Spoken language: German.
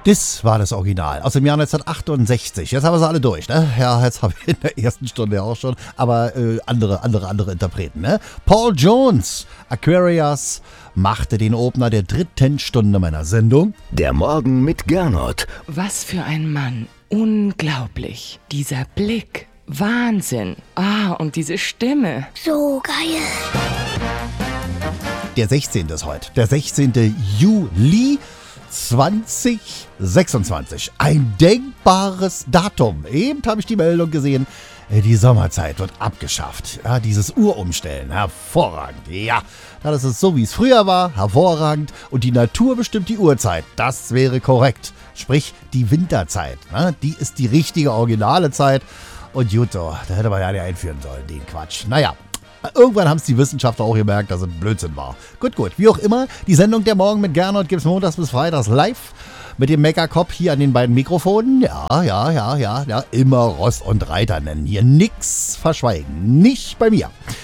Das war das Original aus dem Jahr 1968. Jetzt haben wir sie alle durch, ne? Ja, jetzt habe ich in der ersten Stunde auch schon, aber andere Interpreten, ne? Paul Jones, Aquarius, machte den Opener der 3. Stunde meiner Sendung. Der Morgen mit Gernot. Was für ein Mann. Unglaublich. Dieser Blick. Wahnsinn. Und diese Stimme. So geil. Der 16. ist heute. Der 16. Juli 2026. Ein denkbares Datum. Eben habe ich die Meldung gesehen. Die Sommerzeit wird abgeschafft. Ja, dieses Uhrumstellen, hervorragend. Ja, das ist so, wie es früher war, hervorragend. Und die Natur bestimmt die Uhrzeit. Das wäre korrekt. Sprich, die Winterzeit. Die ist die richtige, originale Zeit. Und Juto, da hätte man ja nicht einführen sollen, den Quatsch. Naja. Irgendwann haben es die Wissenschaftler auch gemerkt, dass es Blödsinn war. Gut. Wie auch immer, die Sendung Der Morgen mit Gernot gibt es montags bis freitags live. Mit dem Meckerkopf hier an den beiden Mikrofonen. Ja. Immer Ross und Reiter nennen. Hier nix verschweigen. Nicht bei mir.